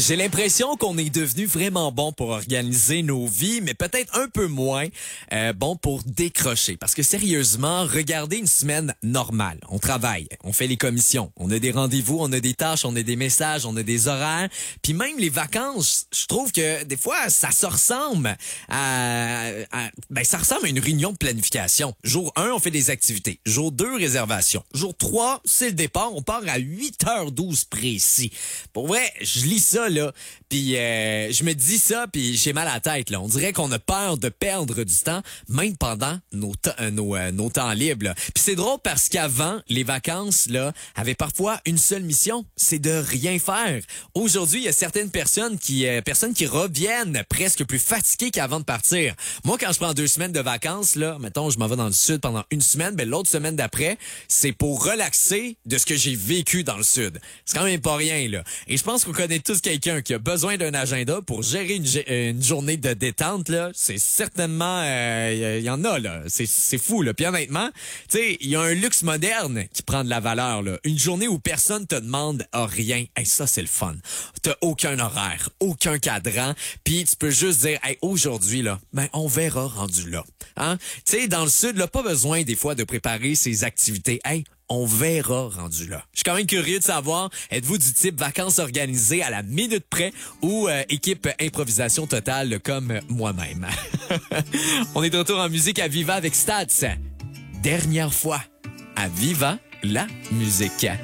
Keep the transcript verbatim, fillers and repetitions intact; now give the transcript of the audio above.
J'ai l'impression qu'on est devenu vraiment bon pour organiser nos vies, mais peut-être un peu moins euh, bon pour décrocher. Parce que sérieusement, regardez une semaine normale. On travaille, on fait les commissions, on a des rendez-vous, on a des tâches, on a des messages, on a des horaires. Puis même les vacances, je trouve que des fois, ça se ressemble à... à ben, ça ressemble à une réunion de planification. Jour un, on fait des activités. Jour deux, réservation. Jour trois, c'est le départ. On part à huit heures douze précis. Pour vrai, je lis ça, là, puis euh, je me dis ça, puis j'ai mal à la tête, là. On dirait qu'on a peur de perdre du temps, même pendant nos, t- euh, nos, euh, nos temps libres, là. Puis c'est drôle parce qu'avant, les vacances, là, avaient parfois une seule mission, c'est de rien faire. Aujourd'hui, il y a certaines personnes qui, euh, personnes qui reviennent presque plus fatiguées qu'avant de partir. Moi, quand je prends deux semaines de vacances, là, mettons, je m'en vais dans le sud pendant une semaine, ben l'autre semaine d'après, c'est pour relaxer de ce que j'ai vécu dans le sud. C'est quand même pas rien, là. Et je pense qu'on connaît tous quelqu'un qui a besoin d'un agenda pour gérer une, une journée de détente, là. C'est certainement... Il euh, y, y en a, là. C'est, c'est fou, là. Puis honnêtement, tu sais, il y a un luxe moderne qui prend de la valeur, là. Une journée où personne te demande à rien. Hey, ça, c'est le fun. T'as aucun horaire, aucun cadran, puis tu peux juste dire, hey, aujourd'hui, là, ben, on verra rendu là. Hein? Tu sais, dans le sud, là, pas besoin des fois de préparer ses activités. Hey, on verra rendu là. Je suis quand même curieux de savoir, êtes-vous du type vacances organisées à la minute près ou euh, équipe improvisation totale comme moi-même? On est de retour en musique à Viva avec Stats. Dernière fois à Viva la musique.